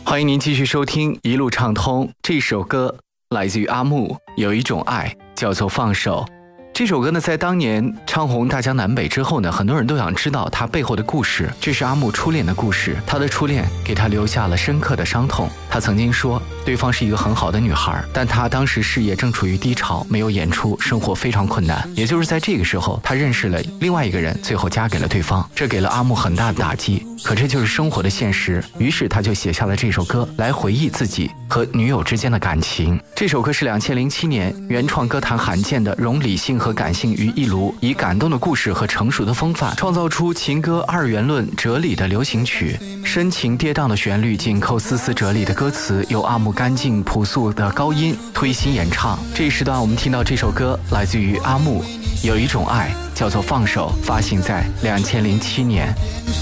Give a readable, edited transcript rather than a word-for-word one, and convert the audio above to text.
欢迎您继续收听一路畅通。这首歌来自于阿木，有一种爱叫做放手。这首歌呢，在当年唱红大江南北之后呢，很多人都想知道它背后的故事。这是阿木初恋的故事，他的初恋给他留下了深刻的伤痛。他曾经说，对方是一个很好的女孩，但他当时事业正处于低潮，没有演出，生活非常困难。也就是在这个时候，他认识了另外一个人，最后嫁给了对方，这给了阿木很大的打击。可这就是生活的现实，于是他就写下了这首歌来回忆自己和女友之间的感情。这首歌是2007年原创歌坛罕见的融理性和感性于一炉，以感动的故事和成熟的风范，创造出情歌二元论哲理的流行曲。深情跌宕的旋律，紧扣丝丝哲理的歌词，由阿木干净朴素的高音推心演唱。这一时段我们听到这首歌来自于阿木，有一种爱叫做放手，发行在2007年。